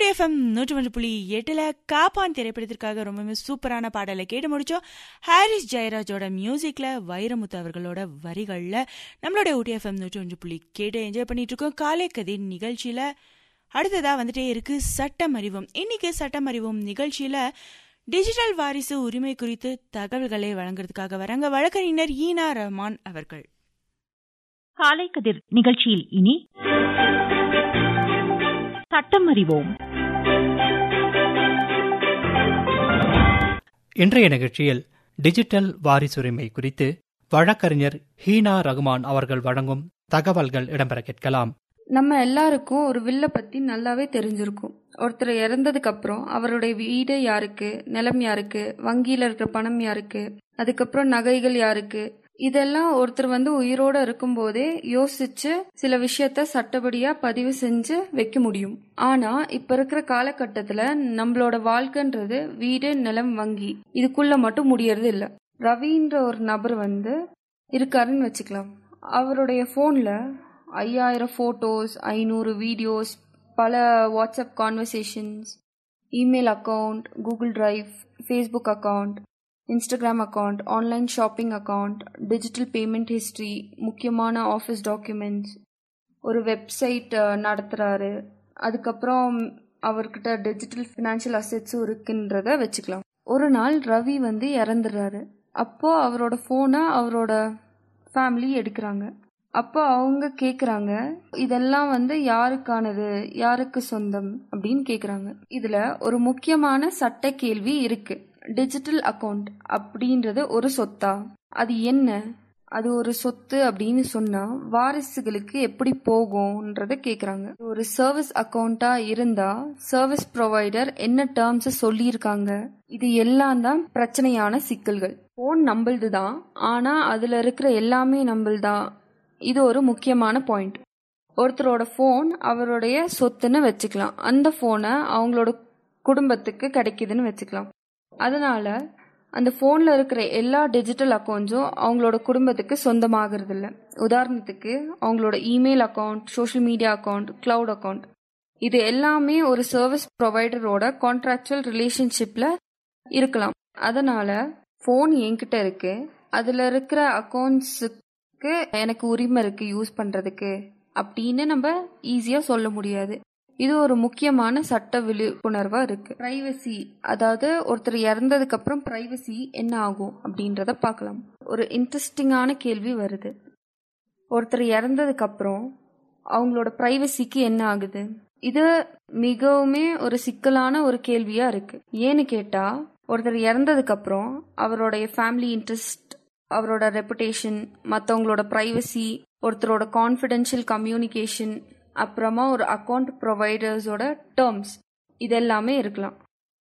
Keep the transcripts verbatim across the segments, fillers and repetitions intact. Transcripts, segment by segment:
FM நூற்றி ஒன்று புள்ளி எட்டுல காப்பான் திரைப்படத்திற்காக ரொம்பவே சூப்பரான பாடலை கேட்டு முடிச்சோம். ஹாரிஸ் ஜெயராஜோட மியூசிக்ல வைரமுத்து அவர்களோட வரிகள்ல நம்மளோட ஊட்டி எஃப்எம் நூற்றி ஒன்று புள்ளி கேட்டு என்ஜாய் பண்ணிட்டு இருக்கோம். காலை கதிர் நிகழ்ச்சியில அடுத்ததா வந்துட்டே இருக்கு சட்டம் அறிவோம். இன்னைக்கு சட்டம் அறிவோம் நிகழ்ச்சியில டிஜிட்டல் வாரிசு உரிமை குறித்து தகவல்களை வழங்குறதுக்காக வராங்க வழக்கறிஞர் ஈனா ரஹ்மான் அவர்கள். காலை கதிர் நிகழ்ச்சியில் இனி சட்டம் அறிவோம். இன்றைய நிகழ்ச்சியில் டிஜிட்டல் வாரிசுரிமை குறித்து வழக்கறிஞர் ஹீனா ரஹ்மான் அவர்கள் வழங்கும் தகவல்கள் இடம்பெற கேட்கலாம். நம்ம எல்லாருக்கும் ஒரு வில்ல பத்தி நல்லாவே தெரிஞ்சிருக்கும். ஒருத்தர் இறந்ததுக்கு அப்புறம் அவருடைய வீடு யாருக்கு, நிலம் யாருக்கு, வங்கியில இருக்கிற பணம் யாருக்கு, அதுக்கப்புறம் நகைகள் யாருக்கு, இதெல்லாம் ஒருத்தர் வந்து உயிரோட இருக்கும் போதே யோசிச்சு சில விஷயத்த சட்டப்படியா பதிவு செஞ்சு வைக்க முடியும். ஆனா இப்ப இருக்கிற காலகட்டத்துல நம்மளோட வாழ்க்கைன்றது வீடு, நிலம், வங்கி இதுக்குள்ள மட்டும் முடியறது இல்ல. ரவின்ற ஒரு நபர் வந்து இருக்காருன்னு வச்சுக்கலாம். அவருடைய போன்ல ஐயாயிரம் போட்டோஸ், ஐநூறு வீடியோஸ், பல WhatsApp conversations, email account, Google drive, Facebook account, Instagram account, online shopping account, digital payment history, முக்கியமான ஆஃபீஸ் டாக்குமெண்ட்ஸ், ஒரு வெப்சைட் நடத்துறாரு, அதுக்கப்புறம் அவர்கிட்ட டிஜிட்டல் ஃபினான்ஷியல் அசெட்ஸும் இருக்குன்றத வச்சுக்கலாம். ஒரு நாள் ரவி வந்து இறந்துடுறாரு. அப்போ அவரோட ஃபோனை அவரோட ஃபேமிலி எடுக்கிறாங்க. அப்போ அவங்க கேக்குறாங்க, இதெல்லாம் வந்து யாருக்கானது, யாருக்கு சொந்தம் அப்படின்னு கேக்குறாங்க. இதுல ஒரு முக்கியமான சட்ட கேள்வி இருக்கு. டிஜிட்டல் அக்கவுண்ட் அப்படின்றது ஒரு சொத்தா? அது என்ன? அது ஒரு சொத்து அப்படின்னு சொன்னா வாரிசுகளுக்கு எப்படி போகும்ன்றத கேக்குறாங்க. ஒரு சர்வீஸ் அக்கவுண்டா இருந்தா சர்வீஸ் ப்ரொவைடர் என்ன டேர்ம்ஸ் சொல்லியிருக்காங்க, இது எல்லாம் தான் பிரச்சனையான சிக்கல்கள். போன் நம்பளுது தான், ஆனா அதுல இருக்கிற எல்லாமே நம்பள்தான். இது ஒரு முக்கியமான பாயிண்ட். ஒருத்தரோட போன் அவருடைய சொத்துன்னு வச்சுக்கலாம். அந்த போனை அவங்களோட குடும்பத்துக்கு கிடைக்குதுன்னு வச்சுக்கலாம். அதனால அந்த போன்ல இருக்கிற எல்லா டிஜிட்டல் அக்கௌண்ட்ஸும் அவங்களோட குடும்பத்துக்கு சொந்தமாகிறது இல்லை. உதாரணத்துக்கு அவங்களோட email account, social media account, cloud account, இது எல்லாமே ஒரு சர்வீஸ் ப்ரொவைடரோட கான்ட்ராக்சுவல் ரிலேஷன்ஷிப்ல இருக்கலாம். அதனால போன் என்கிட்ட இருக்கு, அதுல இருக்கிற அக்கௌண்ட்ஸுக்கு எனக்கு உரிமை இருக்கு யூஸ் பண்றதுக்கு அப்படின்னு நம்ம ஈஸியா சொல்ல முடியாது. இது ஒரு முக்கியமான சட்ட விழிப்புணர்வா இருக்கு. பிரைவசி, அதாவது ஒருத்தர் இறந்ததுக்கு அப்புறம் பிரைவசி என்ன ஆகும் அப்படின்றத பார்க்கலாம். ஒரு இன்ட்ரெஸ்டிங்கான கேள்வி வருது. ஒருத்தர் இறந்ததுக்கு அப்புறம் அவங்களோட பிரைவசிக்கு என்ன ஆகுது? இது மிகவுமே ஒரு சிக்கலான ஒரு கேள்வியா இருக்கு. ஏன்னு கேட்டா, ஒருத்தர் இறந்ததுக்கு அப்புறம் அவருடைய ஃபேமிலி இன்ட்ரெஸ்ட், அவரோட ரெப்புடேஷன், மற்றவங்களோட பிரைவசி, ஒருத்தரோட கான்ஃபிடென்ஷியல் கம்யூனிகேஷன், அப்புறமா ஒரு அக்கௌண்ட் ப்ரொவைடர்ஸோட டேர்ம்ஸ், இதெல்லாமே இருக்கலாம்.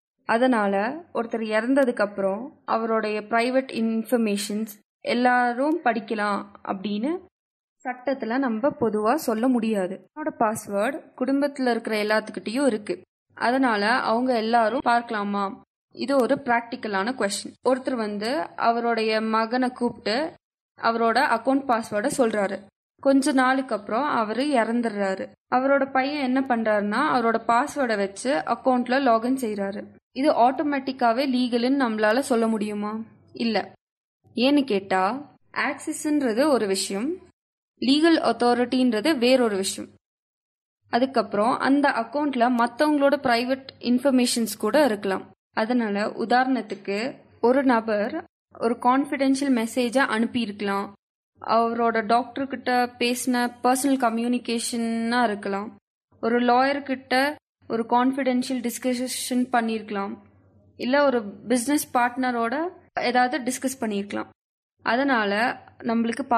அதனால ஒருத்தர் இறந்ததுக்கு அப்புறம் அவருடைய பிரைவேட் இன்ஃபர்மேஷன்ஸ் எல்லாரும் படிக்கலாம் அப்படின்னு சட்டத்துல நம்ம பொதுவா சொல்ல முடியாது. என்னோட பாஸ்வேர்டு குடும்பத்துல இருக்கிற எல்லாத்துக்கிட்டையும் இருக்கு, அதனால அவங்க எல்லாரும் பார்க்கலாமா? இது ஒரு பிராக்டிக்கலான கொஸ்டின். ஒருத்தர் வந்து அவருடைய மகனை கூப்பிட்டு அவரோட அக்கௌண்ட் பாஸ்வேர்டை சொல்றாரு. கொஞ்ச நாளுக்கு அப்புறம் அவரு இறந்துடுறாரு. அவரோட பையன் என்ன பண்றாருன்னா அவரோட பாஸ்வேர்டை வச்சு அக்கௌண்ட்ல லாகின் செய்யறாரு. இது ஆட்டோமேட்டிக்காவே லீகல்னு நம்மளால சொல்ல முடியுமா? இல்ல. ஏன்னு கேட்டா, ஆக்சஸ்ன்றது ஒரு விஷயம், லீகல் அத்தாரிட்டின்றது வேறொரு விஷயம். அதுக்கப்புறம் அந்த அக்கௌண்ட்ல மற்றவங்களோட பிரைவேட் இன்ஃபர்மேஷன்ஸ் கூட இருக்கலாம். அதனால உதாரணத்துக்கு ஒரு நபர் ஒரு கான்ஃபிடென்ஷியல் மெசேஜை அனுப்பி இருக்கலாம், அவரோட டாக்டர் கிட்ட பேசின பர்சனல் கம்யூனிகேஷனா இருக்கலாம், ஒரு லாயர் கிட்ட ஒரு கான்ஃபிடென்ஷியல் டிஸ்கஷன் பண்ணியிருக்கலாம், இல்ல ஒரு பிசினஸ் பார்ட்னரோட ஏதாவது டிஸ்கஸ் பண்ணியிருக்கலாம். அதனால நம்மளுக்கு